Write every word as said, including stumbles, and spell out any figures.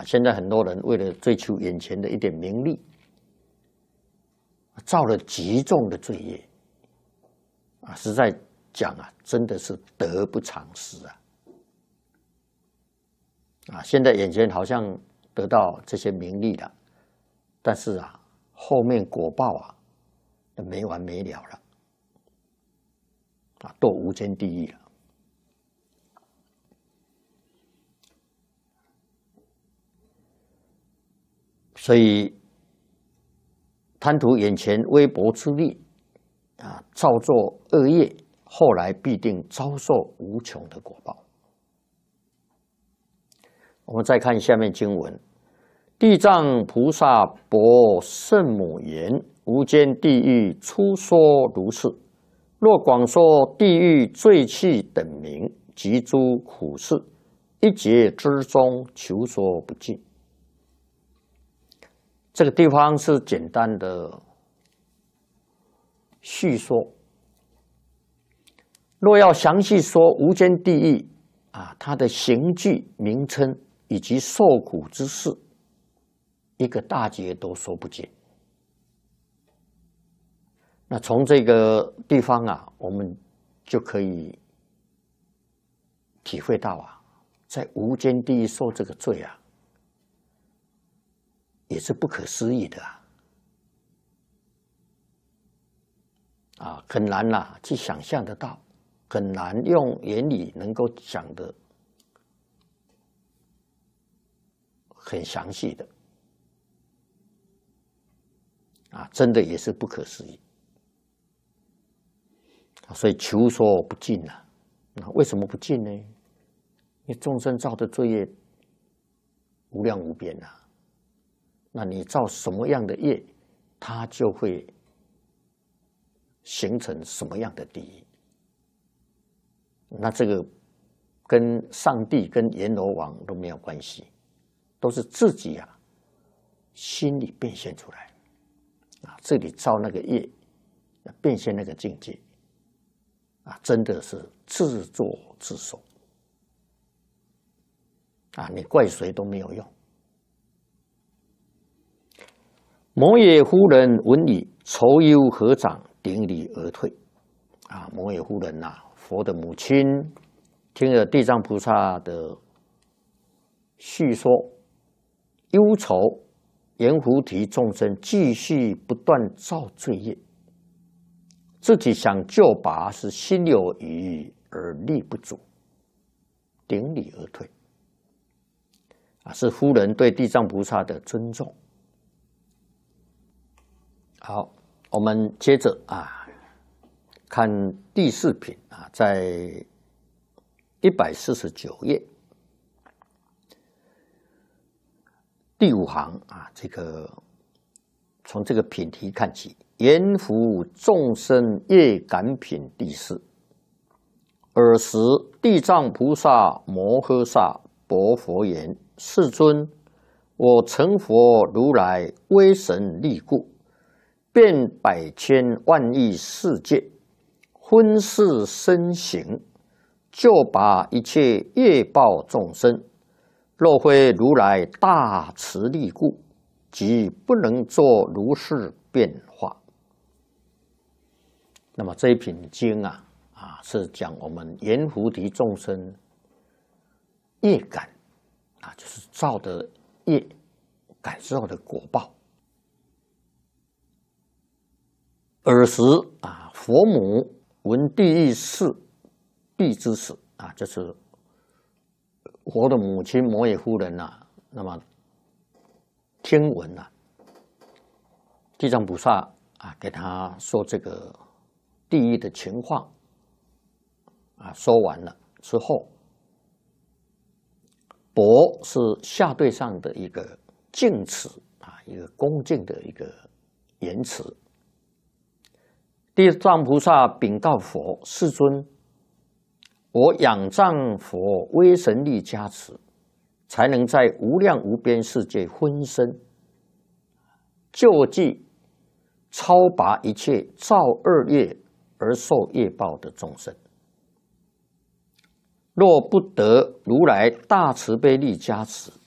啊，现在很多人为了追求眼前的一点名利，造了极重的罪业啊！实在讲啊，真的是得不偿失啊！啊，现在眼前好像得到这些名利了，但是啊，后面果报啊，没完没了了啊，堕无间地狱了。所以，贪图眼前微薄之利，啊，造作恶业，后来必定遭受无穷的果报。我们再看下面经文：地藏菩萨薄圣母言：无间地狱初说如是。若广说地狱罪趣等名及诸苦事，一劫之中求说不尽。这个地方是简单的叙说。若要详细说无间地狱啊，它的刑具、名称以及受苦之事，一个大劫都说不尽。那从这个地方啊，我们就可以体会到啊，在无间地狱受这个罪啊，也是不可思议的啊！啊，很难呐、啊，去想象得到，很难用言语能够讲得很详细的啊，真的也是不可思议。所以求说不尽呐、啊，那为什么不尽呢？因为众生造的罪业无量无边呐、啊。那你造什么样的业，它就会形成什么样的地狱。那这个跟上帝、跟阎罗王都没有关系，都是自己啊心里变现出来啊，这里造那个业，变现那个境界啊，真的是自作自受啊，你怪谁都没有用。摩耶夫人闻已，愁忧合掌，顶礼而退。啊，摩耶夫人呐、啊，佛的母亲，听了地藏菩萨的叙说，忧愁阎浮提众生继续不断造罪业，自己想救拔是心有余而力不足，顶礼而退。啊，是夫人对地藏菩萨的尊重。好，我们接着啊，看第四品啊，在一百四十九页第五行啊，这个从这个品题看起，阎浮众生业感品第四。尔时地藏菩萨摩诃萨薄佛言：世尊，我成佛如来威神力故，遍百千万亿世界，分世身形，救拔一切业报众生。若非如来大慈力故，即不能作如是变化。那么这一品经啊，啊是讲我们阎浮提众生业感啊，就是造的业感受的果报。尔时啊，佛母闻地狱事必之死啊，就是佛的母亲摩耶夫人呐、啊，那么听闻呐、啊，地藏菩萨啊给他说这个地狱的情况啊，说完了之后，薄是下对上的一个敬辞啊，一个恭敬的一个言辞。地藏菩萨禀告佛：世尊，我仰仗佛威神力加持，才能在无量无边世界分身，救济超拔一切造恶业而受业报的众生。若不得如来大慈悲力加持，